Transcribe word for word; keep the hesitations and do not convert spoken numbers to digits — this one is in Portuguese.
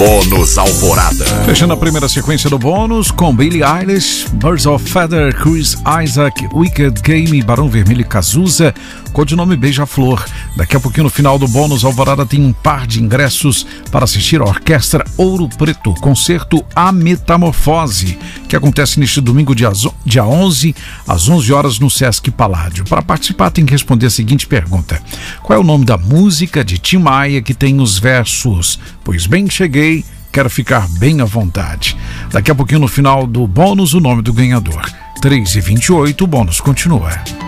Bônus Alvorada. Fechando a primeira sequência do bônus com Billie Eilish, Birds of Feather, Chris Isaac, Wicked Game, Barão Vermelho e Cazuza, codinome Beija-Flor. Daqui a pouquinho no final do bônus Alvorada tem um par de ingressos para assistir a Orquestra Ouro Preto, concerto A Metamorfose, que acontece neste domingo dia, dia onze, às onze horas no Sesc Paládio. Para participar tem que responder a seguinte pergunta: qual é o nome da música de Tim Maia que tem os versos "Pois bem, cheguei, quero ficar bem à vontade"? Daqui a pouquinho no final do bônus o nome do ganhador. três e vinte e oito, o bônus continua.